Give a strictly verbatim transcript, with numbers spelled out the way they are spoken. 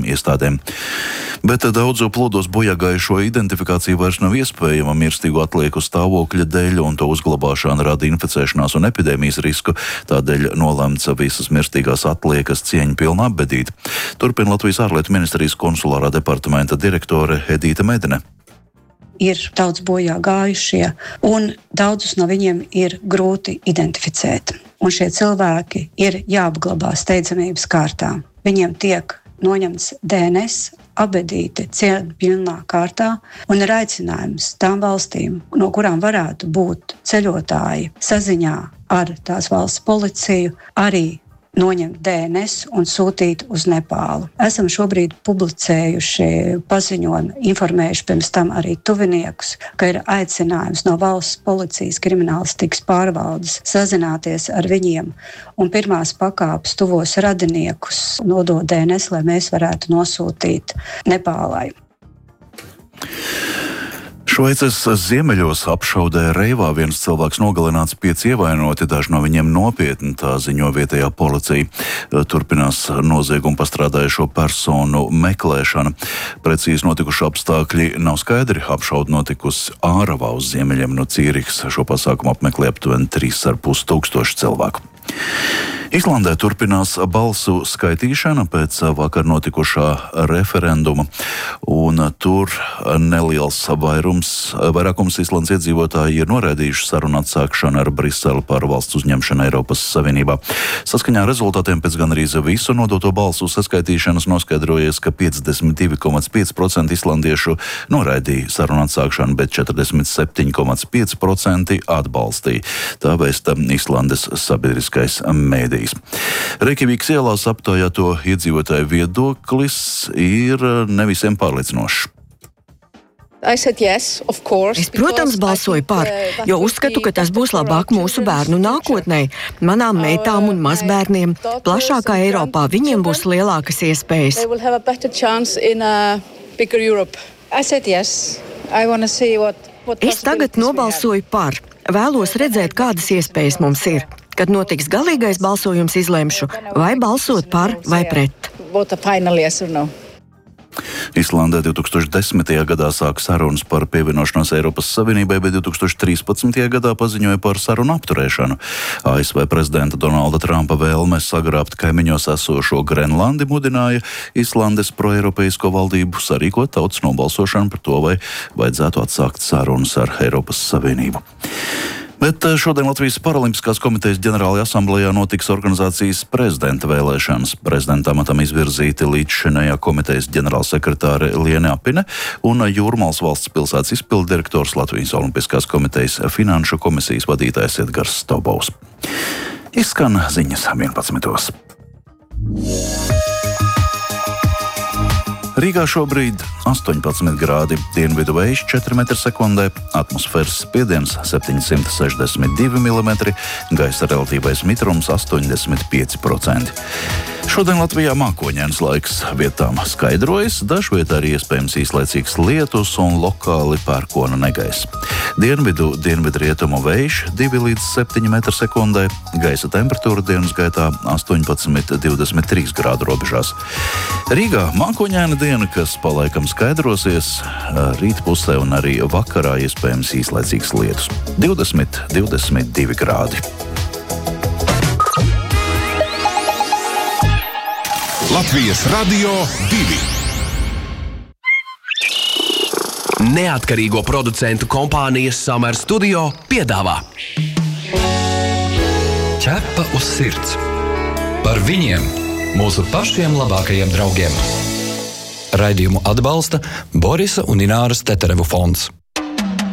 iestādēm. Bet daudzu plūdos bojāgājušo identifikācija vairs nav iespējama mirstīgu atlieku stāvokļa dēļ, un to uzglabāšana rada inficēšanās un epidēmijas risku, tādēļ nolemts visas mirstīgās atliekas cieņpilni apbedīt. Turpina Latvijas ārlietu ministrijas konsulārā departamenta direktore Edīte Medene. Ir daudz bojā gājušie, un daudzus no viņiem ir grūti identificēt. Un šie cilvēki ir jāapglabā steidzamības kārtā. Viņiem tiek noņemts D N S, apbedīti cieņpilnā kārtā, un ir aicinājums tām valstīm, no kurām varētu būt ceļotāji saziņā ar tās valsts policiju, arī noņemt D N S un sūtīt uz Nepālu. Esam šobrīd publicējuši paziņojumu, informējuši pirms tam arī tuviniekus, ka ir aicinājums no valsts policijas kriminālistikas pārvaldes sazināties ar viņiem un pirmās pakāpes tuvos radiniekus nodot D N S, lai mēs varētu nosūtīt Nepālai. Šveices ziemeļos apšaudē Reivā viens cilvēks nogalināts, pieci ievainoti, daži no viņiem nopietni, tā ziņo vietējā policija. Turpinās noziegumu pastrādājušo personu meklēšana. Precīzi notikuši apstākļi nav skaidri. Apšaude notikusi Āravā uz ziemeļiem no Cīrihas. Šo pasākumu apmeklē aptuveni trīs ar pus tūkstoši cilvēku. Islandē turpinās balsu skaitīšana pēc vakar notikušā referenduma, un tur neliels vairums, vairākums Islandes iedzīvotāji ir noraidījuši sarunu atsākšanu ar Briseli par valsts uzņemšanu Eiropas Savienībā. Saskaņā ar rezultātiem pēc gandrīz visu nodoto balsu saskaitīšanas noskaidrojies, ka piecdesmit divi komats pieci procenti islandiešu noraidīja sarunu atsākšanu, bet četrdesmit septiņi komats pieci procenti atbalstīja. Tā vēsta Islandes sabiedriskais mēdījis. Reikjavīkas ielās aptaujāto iedzīvotāju viedoklis ir nevisiem pārliecinošs. Es, protams, balsoju par, jo uzskatu, ka tas būs labāk mūsu bērnu nākotnē, manām meitām un mazbērniem. Plašākā Eiropā viņiem būs lielākas iespējas. Es tagad nobalsoju par. Vēlos redzēt, kādas iespējas mums ir. Kad notiks galīgais balsojums, izlemšu, vai balsot par vai pret. Islandē divi tūkstoši desmitajā gadā sāka sarunas par pievienošanos Eiropas Savienībai, bet divi tūkstoši trīspadsmitajā gadā paziņoja par sarunu apturēšanu. A S V prezidenta Donalda Trumpa vēlme sagrābt kaimiņos esošo Grenlandi mudināja Islandes proeiropeisko valdību sarīkot tautas nobalsošanu par to, vai vajadzētu atsākt sarunas ar Eiropas Savienību. Bet šodien Latvijas Paralimpiskās komitejas ģenerālajā asamblejā notiks organizācijas prezidenta vēlēšanas. Prezidenta amatam izvirzīti līdzšinējā komitejas ģenerālsekretāre Liene Apine un Jūrmālas valsts pilsētas izpilddirektors Latvijas Olimpiskās komitejas finanšu komisijas vadītājs Edgars Stobovs. Izskan ziņas vienpadsmitos. Rīgā šobrīd astoņpadsmit grādi, dienvidu vējš četri metri sekundē, atmosfēras spiediens septiņsimt sešdesmit divi milimetri, gaisa relatīvais mitrums astoņdesmit pieci procenti. Šodien Latvijā mākoņains laiks, vietām skaidrojas, dažviet arī iespējams īslaicīgs lietus un lokāli pērkona negaiss. Dienvidu, dienvidrietumu vējš divi līdz septiņi metri sekundē, gaisa temperatūra dienas gaitā astoņpadsmit līdz divdesmit trīs grādu robežās. Rīgā mākoņaina diena, kas palaikam skaidrosies, rīt pusē un arī vakarā iespējams īslaicīgs lietus. divdesmit līdz divdesmit divi grādi. Latvijas Radio divi. Neatkarīgo producentu kompānijas Summer Studio piedāvā Ķepa uz sirds. Par viņiem, mūsu pašiem labākajiem draugiem. Raidījumu atbalsta Borisa un Ināras Teterevu fonds.